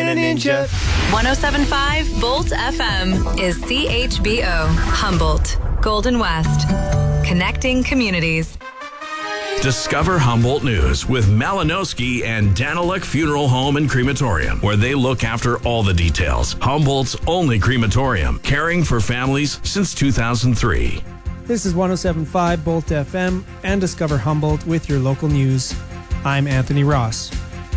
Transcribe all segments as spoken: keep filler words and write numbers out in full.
and a ninja. one oh seven point five Bolt F M is C H B O, Humboldt, Golden West. Connecting communities. Discover Humboldt News with Malinowski and Daniluk Funeral Home and Crematorium, where they look after all the details. Humboldt's only crematorium, caring for families since two thousand three. This is one oh seven point five Bolt F M and Discover Humboldt with your local news. I'm Anthony Ross.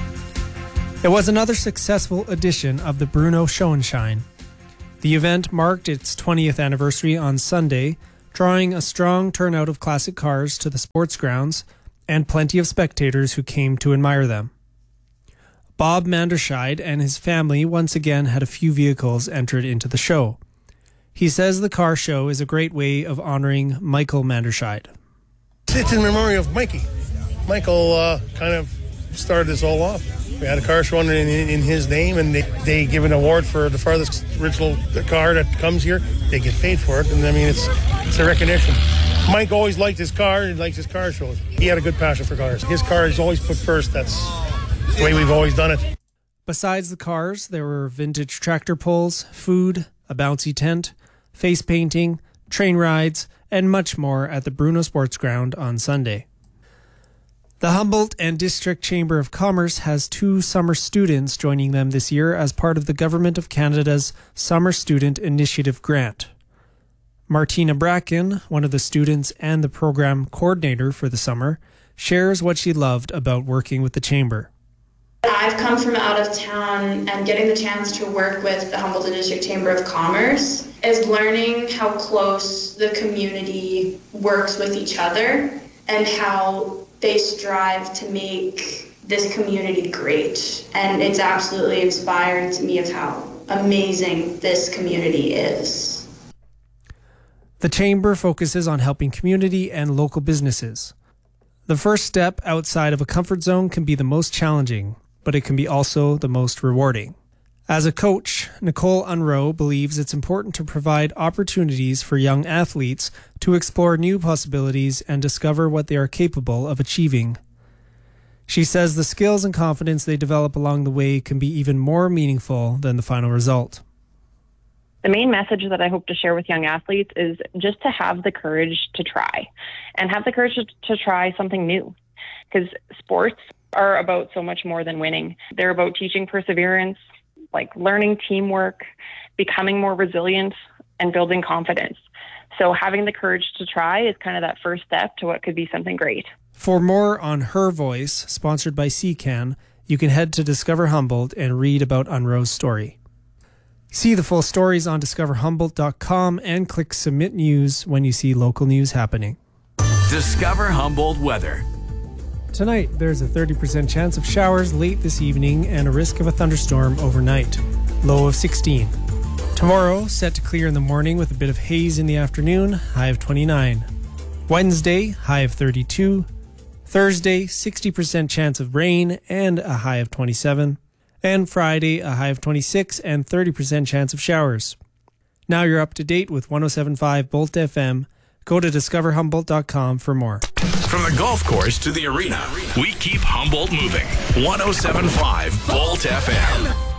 It was another successful edition of the Bruno Show and Shine. The event marked its twentieth anniversary on Sunday, drawing a strong turnout of classic cars to the sports grounds and plenty of spectators who came to admire them. Bob Manderscheid and his family once again had a few vehicles entered into the show. He says the car show is a great way of honoring Michael Manderscheid. It's in memory of Mikey. Michael uh, kind of started this all off. We had a car show in, in, in his name, and they, they give an award for the farthest original car that comes here. They get paid for it, and I mean, it's it's a recognition. Mike always liked his car, and likes his car shows. He had a good passion for cars. His car is always put first. That's the way we've always done it. Besides the cars, there were vintage tractor pulls, food, a bouncy tent, face painting, train rides, and much more at the Bruno Sports Ground on Sunday. The Humboldt and District Chamber of Commerce has two summer students joining them this year as part of the Government of Canada's Summer Student Initiative grant. Martina Bracken, one of the students and the program coordinator for the summer, shares what she loved about working with the Chamber. I've come from out of town, and getting the chance to work with the Humboldt and District Chamber of Commerce is learning how close the community works with each other and how they strive to make this community great. And it's absolutely inspiring to me of how amazing this community is. The Chamber focuses on helping community and local businesses. The first step outside of a comfort zone can be the most challenging, but it can be also the most rewarding. As a coach, Nicole Unroe believes it's important to provide opportunities for young athletes to explore new possibilities and discover what they are capable of achieving. She says the skills and confidence they develop along the way can be even more meaningful than the final result. The main message that I hope to share with young athletes is just to have the courage to try and have the courage to, to try something new, because sports are about so much more than winning. They're about teaching perseverance, like learning teamwork, becoming more resilient, and building confidence. So having the courage to try is kind of that first step to what could be something great. For more on Her Voice, sponsored by C C A N, you can head to Discover Humboldt and read about Unroe's story. See the full stories on discover humboldt dot com and click Submit News when you see local news happening. Discover Humboldt weather. Tonight, there's a thirty percent chance of showers late this evening and a risk of a thunderstorm overnight. Low of sixteen. Tomorrow, set to clear in the morning with a bit of haze in the afternoon, high of twenty-nine. Wednesday, high of thirty-two. Thursday, sixty percent chance of rain and a high of twenty-seven. And Friday, a high of twenty-six and thirty percent chance of showers. Now you're up to date with one oh seven point five Bolt F M. Go to discover humboldt dot com for more. From the golf course to the arena, we keep Humboldt moving. one oh seven point five Bolt F M.